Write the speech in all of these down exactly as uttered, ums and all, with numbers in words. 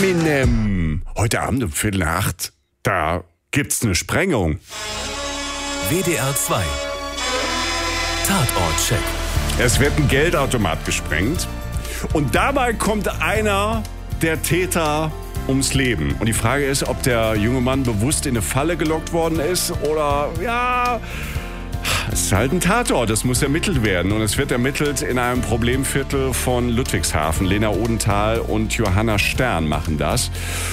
Eminem. Heute Abend um Viertel nach acht, da gibt's eine Sprengung. W D R zwei Tatortcheck. Es wird ein Geldautomat gesprengt und dabei kommt einer der Täter ums Leben. Und die Frage ist, ob der junge Mann bewusst in eine Falle gelockt worden ist oder, ja, es ist halt ein Tatort, es muss ermittelt werden. Und es wird ermittelt in einem Problemviertel von Ludwigshafen. Lena Odenthal und Johanna Stern machen das.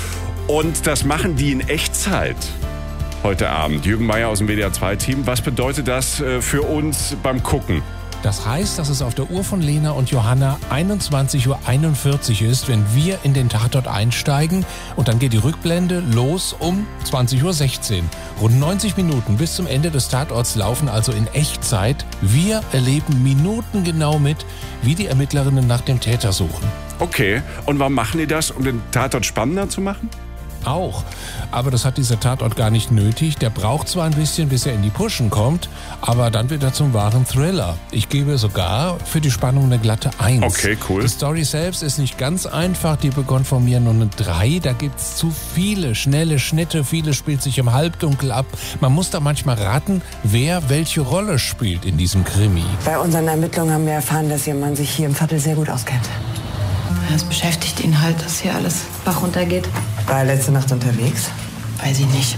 Und das machen die in Echtzeit heute Abend. Jürgen Meier aus dem W D R zwei Team. Was bedeutet das für uns beim Gucken? Das heißt, dass es auf der Uhr von Lena und Johanna einundzwanzig Uhr einundvierzig ist, wenn wir in den Tatort einsteigen. Und dann geht die Rückblende los um zwanzig Uhr sechzehn. Rund neunzig Minuten bis zum Ende des Tatorts laufen also in Echtzeit. Wir erleben minutengenau mit, wie die Ermittlerinnen nach dem Täter suchen. Okay, und warum machen die das, um den Tatort spannender zu machen? Auch. Aber das hat dieser Tatort gar nicht nötig. Der braucht zwar ein bisschen, bis er in die Pushen kommt, aber dann wird er zum wahren Thriller. Ich gebe sogar für die Spannung eine glatte eins. Okay, cool. Die Story selbst ist nicht ganz einfach. Die bekommt von mir nur eine drei. Da gibt's zu viele schnelle Schnitte. Vieles spielt sich im Halbdunkel ab. Man muss da manchmal raten, wer welche Rolle spielt in diesem Krimi. Bei unseren Ermittlungen haben wir erfahren, dass Ihr Mann sich hier im Viertel sehr gut auskennt. Es beschäftigt ihn halt, dass hier alles Bach runtergeht. War er letzte Nacht unterwegs? Weiß ich nicht.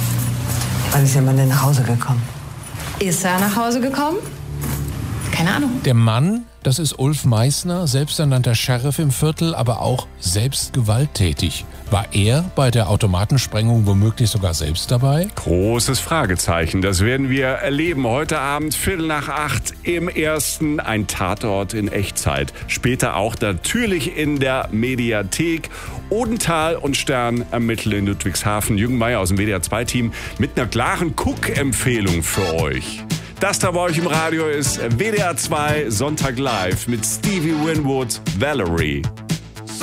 Wann ist Ihr Mann denn nach Hause gekommen? Ist er nach Hause gekommen? Keine Ahnung. Der Mann, das ist Ulf Meissner, selbsternannter Sheriff im Viertel, aber auch selbst gewalttätig. War er bei der Automatensprengung womöglich sogar selbst dabei? Großes Fragezeichen. Das werden wir erleben. Heute Abend, Viertel nach acht, im Ersten, ein Tatort in Echtzeit. Später auch natürlich in der Mediathek. Odenthal und Stern ermitteln in Ludwigshafen. Jürgen Meier aus dem W D R zwei Team mit einer klaren Guck-Empfehlung für euch. Das da bei euch im Radio ist W D R zwei Sonntag Live mit Stevie Winwood, Valerie.